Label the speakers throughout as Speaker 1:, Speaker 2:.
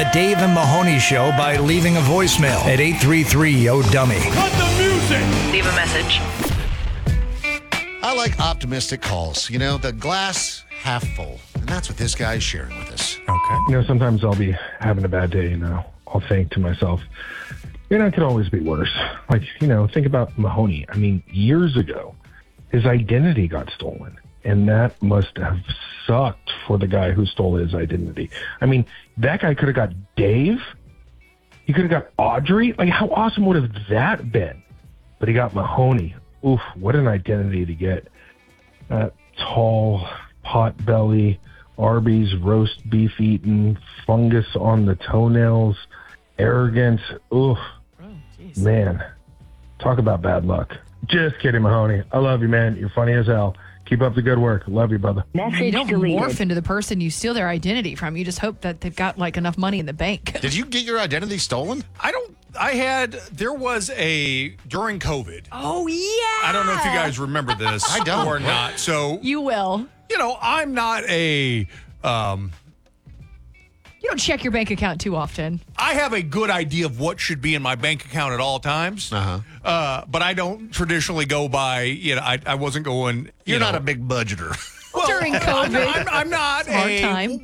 Speaker 1: Dave and Mahoney Show by leaving a voicemail at 833-YO-DUMMY.
Speaker 2: Cut the music!
Speaker 3: Leave a message.
Speaker 4: I like optimistic calls. You know, the glass half full. And that's what this guy is sharing with us.
Speaker 5: Okay. Sometimes I'll be having a bad day, I'll think to myself, it could always be worse. Like, think about Mahoney. I mean, years ago, his identity got stolen. And that must have sucked for the guy who stole his identity. I mean, that guy could have got Dave. He could have got Audrey. Like, how awesome would have that been? But he got Mahoney. Oof, what an identity to get. Tall, pot belly, Arby's roast beef eating, fungus on the toenails, arrogance. Oof, man, talk about bad luck. Just kidding, Mahoney. I love you, man. You're funny as hell. Keep up the good work. Love you, brother.
Speaker 6: You don't morph into the person you steal their identity from. You just hope that they've got enough money in the bank.
Speaker 4: Did you get your identity stolen?
Speaker 2: There was during COVID.
Speaker 6: Oh, yeah.
Speaker 2: I don't know if you guys remember this.
Speaker 4: I don't.
Speaker 2: Or not. So,
Speaker 6: You will.
Speaker 2: I'm not a,
Speaker 6: You don't check your bank account too often.
Speaker 2: I have a good idea of what should be in my bank account at all times. But I don't traditionally go by, I wasn't going.
Speaker 4: You're not a big budgeter.
Speaker 2: Well,
Speaker 6: During COVID.
Speaker 2: I'm not
Speaker 6: Hard time.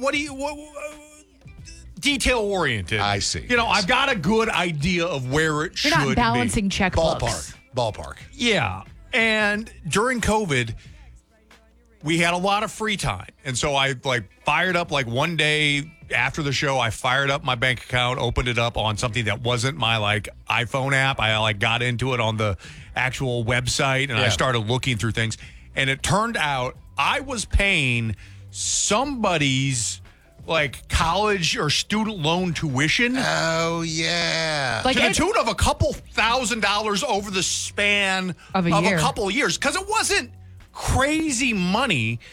Speaker 2: detail oriented.
Speaker 4: I see.
Speaker 2: I've got a good idea of where it should be.
Speaker 6: You're not balancing checkbooks.
Speaker 4: Ballpark.
Speaker 2: Yeah. And during COVID, we had a lot of free time. And so I fired up one day after the show, I fired up my bank account, opened it up on something that wasn't my iPhone app. I got into it on the actual website and I started looking through things. And it turned out I was paying somebody's college or student loan tuition.
Speaker 4: Oh, yeah.
Speaker 2: To the tune of a couple $1,000s over the span
Speaker 6: of a
Speaker 2: couple of years. Because it wasn't crazy money,